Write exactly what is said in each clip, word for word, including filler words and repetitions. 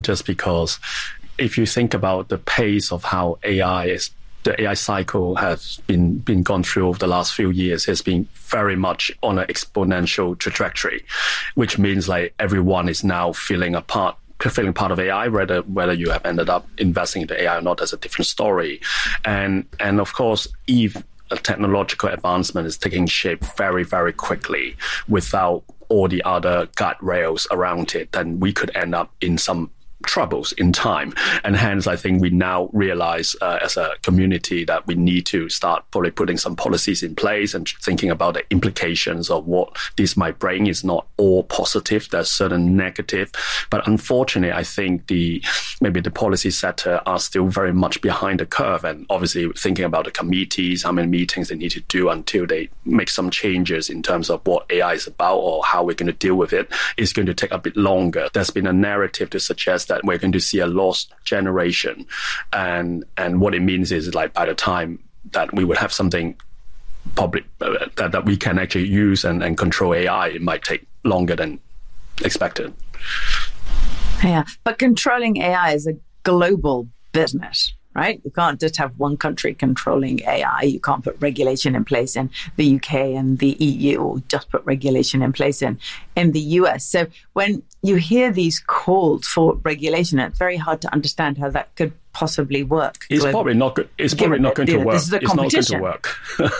just because if you think about the pace of how A I is, the A I cycle has been, been gone through over the last few years has been very much on an exponential trajectory, which means like everyone is now feeling a part feeling part of A I, whether whether you have ended up investing into A I or not, that's a different story. And and of course, if a technological advancement is taking shape very, very quickly without all the other guardrails around it, then we could end up in some troubles in time. And hence, I think we now realize uh, as a community that we need to start probably putting some policies in place and thinking about the implications of what this might bring. Is not all positive. There's certain negative. But unfortunately, I think the maybe the policy sector are still very much behind the curve. And obviously thinking about the committees, how many meetings they need to do until they make some changes in terms of what A I is about or how we're going to deal with it is going to take a bit longer. There's been a narrative to suggest that we're going to see a lost generation. And and what it means is like by the time that we would have something public uh, that, that we can actually use and, and control A I, it might take longer than expected. Yeah, but controlling A I is a global business, right? You can't just have one country controlling A I. You can't put regulation in place in the U K and the E U, or just put regulation in place in, in the U S. So when you hear these calls for regulation, it's very hard to understand how that could possibly work. It's globally. probably not good. It's probably not going to work. This is a it's not going to work.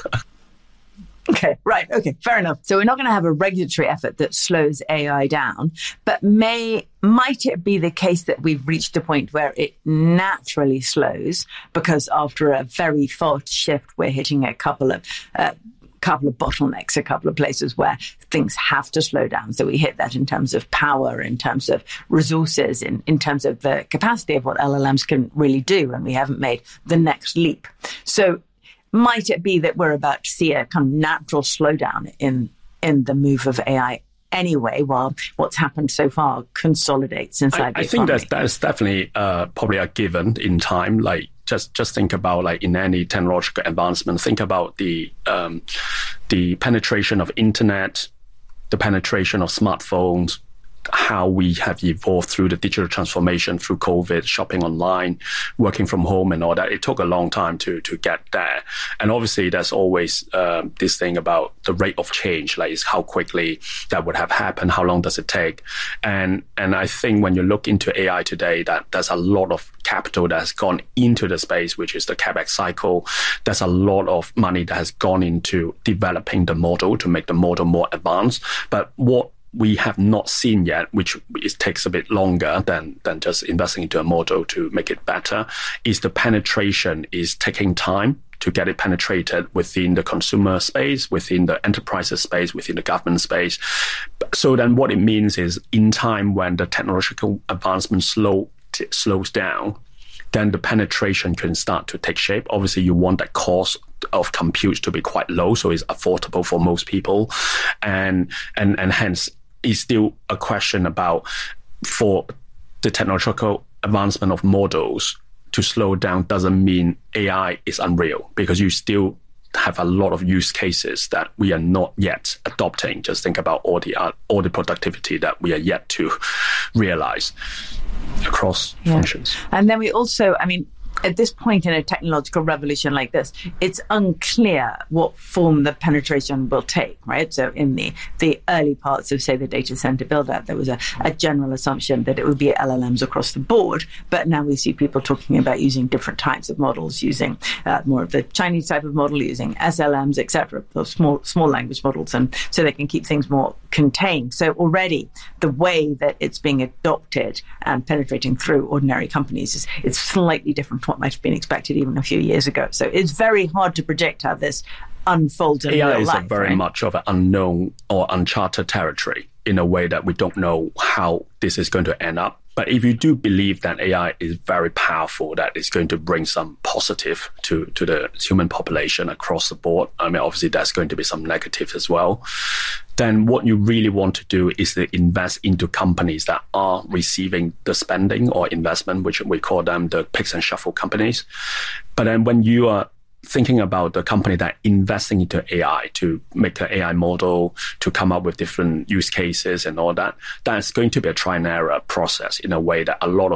Okay, right. Okay, fair enough. So we're not going to have a regulatory effort that slows A I down, but may might it be the case that we've reached a point where it naturally slows because after a very fast shift, we're hitting a couple of uh, couple of bottlenecks, a couple of places where things have to slow down. So we hit that in terms of power, in terms of resources, in, in terms of the capacity of what L L Ms can really do, and we haven't made the next leap. So might it be that we're about to see a kind of natural slowdown in in the move of A I anyway, while what's happened so far consolidates inside I, the I think economy? that's, that's definitely uh, probably a given in time. Like just just think about like in any technological advancement, think about the um, the penetration of internet, the penetration of smartphones, how we have evolved through the digital transformation through COVID, shopping online, working from home and all that. It took a long time to to get there. And obviously there's always um, this thing about the rate of change, like is how quickly that would have happened, how long does it take? And and I think when you look into A I today, that there's a lot of capital that has gone into the space, which is the CapEx cycle. There's a lot of money that has gone into developing the model to make the model more advanced. But what we have not seen yet, which it takes a bit longer than, than just investing into a model to make it better, is the penetration is taking time to get it penetrated within the consumer space, within the enterprises space, within the government space. So then what it means is in time when the technological advancement slow, t- slows down, then the penetration can start to take shape. Obviously, you want that cost of compute to be quite low, so it's affordable for most people. And and and hence, it's still a question about for the technological advancement of models to slow down doesn't mean A I is unreal, because you still have a lot of use cases that we are not yet adopting. Just think about all the uh, all the productivity that we are yet to realize across yeah. functions. And then we also, I mean, at this point in a technological revolution like this, it's unclear what form the penetration will take, right? So in the, the early parts of, say, the data center build-out, there was a, a general assumption that it would be L L Ms across the board. But now we see people talking about using different types of models, using uh, more of the Chinese type of model, using S L Ms, et cetera, those small, small language models, and so they can keep things more contained. So already the way that it's being adopted and penetrating through ordinary companies is it's slightly different from what might have been expected even a few years ago. So it's very hard to predict how this unfolds in A I real is life, a very right? much of an unknown or uncharted territory in a way that we don't know how this is going to end up. But if you do believe that A I is very powerful, that it's going to bring some positive to, to the human population across the board, I mean, obviously there's going to be some negative as well, then what you really want to do is to invest into companies that are receiving the spending or investment, which we call them the picks and shuffle companies. But then when you are thinking about the company that investing into A I to make an A I model, to come up with different use cases and all that, that's going to be a try and error process in a way that a lot of